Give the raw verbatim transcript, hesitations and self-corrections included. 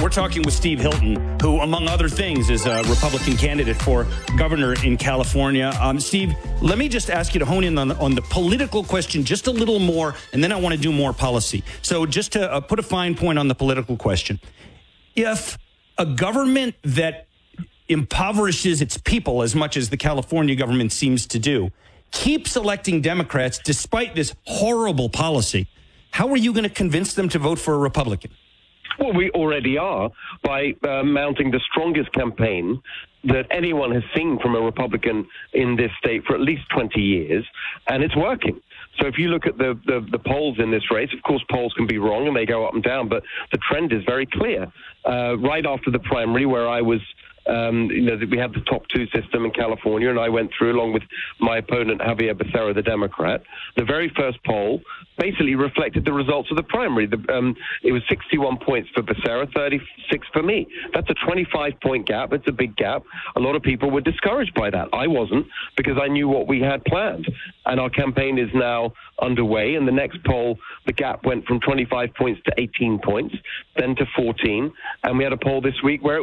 We're talking with Steve Hilton, who, among other things, is a Republican candidate for governor in California. Um, Steve, let me just ask you to hone in on, on the political question just a little more, and then I want to do more policy. So just to uh, put a fine point on the political question, if a government that impoverishes its people as much as the California government seems to do keeps electing Democrats despite this horrible policy, how are you going to convince them to vote for a Republican? Well, we already are by uh, mounting the strongest campaign that anyone has seen from a Republican in this state for at least twenty years, and it's working. So if you look at the, the, the polls in this race, of course, polls can be wrong and they go up and down, but the trend is very clear. Uh, right after the primary, where I was Um, you know, we had the top two system in California, and I went through along with my opponent, Javier Becerra, the Democrat. The very first poll basically reflected the results of the primary. The, um, it was sixty-one points for Becerra, thirty-six for me. That's a twenty-five point gap. It's a big gap. A lot of people were discouraged by that. I wasn't, because I knew what we had planned. And our campaign is now underway. In the next poll, the gap went from twenty-five points to eighteen points, then to fourteen. And we had a poll this week where it